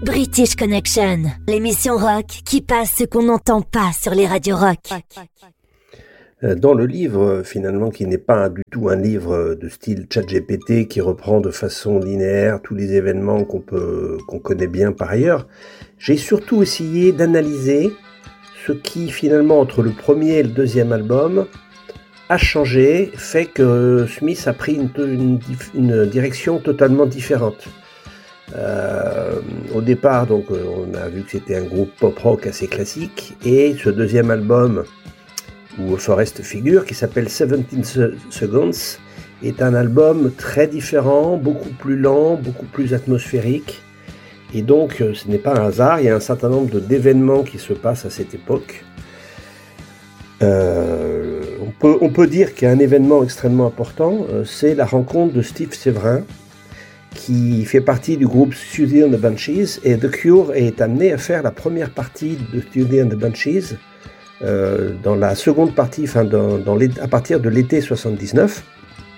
British Connection, l'émission rock qui passe ce qu'on n'entend pas sur les radios rock. Dans le livre, finalement, qui n'est pas du tout un livre de style ChatGPT qui reprend de façon linéaire tous les événements qu'on connaît bien par ailleurs, j'ai surtout essayé d'analyser ce qui, finalement, entre le premier et le deuxième album, a changé, fait que Smith a pris une direction totalement différente. Au départ, donc, on a vu que c'était un groupe pop-rock assez classique, et ce deuxième album, où Forrest figure, qui s'appelle 17 Seconds, est un album très différent, beaucoup plus lent, beaucoup plus atmosphérique, et donc ce n'est pas un hasard, il y a un certain nombre d'événements qui se passent à cette époque. On peut dire qu'il y a un événement extrêmement important, c'est la rencontre de Steve Séverin, qui fait partie du groupe Siouxsie and the Banshees, et The Cure est amené à faire la première partie de Siouxsie and the Banshees dans la seconde partie, à partir de l'été 79.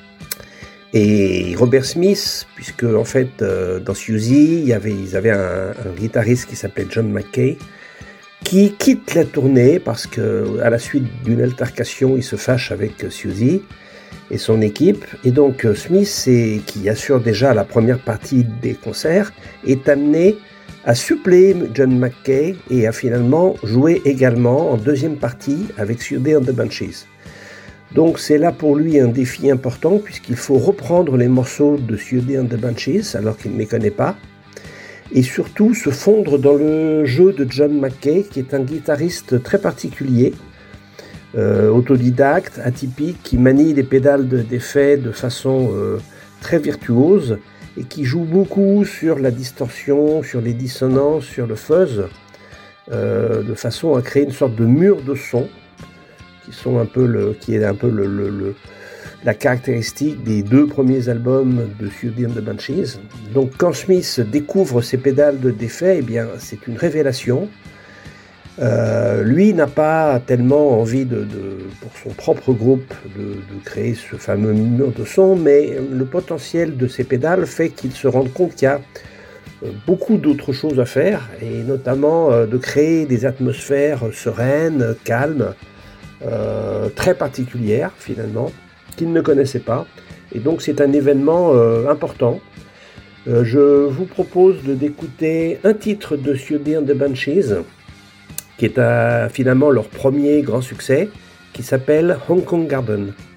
Et Robert Smith, puisque en fait dans Siouxsie, ils avaient un guitariste qui s'appelait John Mackay, qui quitte la tournée parce que à la suite d'une altercation, il se fâche avec Siouxsie et son équipe, et donc Smith, qui assure déjà la première partie des concerts, est amené à suppléer John Mackay et à finalement jouer également en deuxième partie avec Siouxsie and the Banshees. Donc c'est là pour lui un défi important, puisqu'il faut reprendre les morceaux de Siouxsie and the Banshees alors qu'il ne les connaît pas, et surtout se fondre dans le jeu de John Mackay, qui est un guitariste très particulier, autodidacte, atypique, qui manie les pédales d'effet de façon très virtuose et qui joue beaucoup sur la distorsion, sur les dissonances, sur le fuzz, de façon à créer une sorte de mur de son qui est un peu la caractéristique des deux premiers albums de Siouxsie and the Banshees. Donc quand Smith découvre ces pédales d'effet, eh bien c'est une révélation. Lui n'a pas tellement envie pour son propre groupe de créer ce fameux mur de son, mais le potentiel de ces pédales fait qu'il se rende compte qu'il y a beaucoup d'autres choses à faire, et notamment de créer des atmosphères sereines, calmes, très particulières finalement, qu'il ne connaissait pas. Et donc c'est un événement important. Je vous propose d'écouter un titre de Siouxsie and the Banshees, qui est finalement leur premier grand succès, qui s'appelle Hong Kong Garden.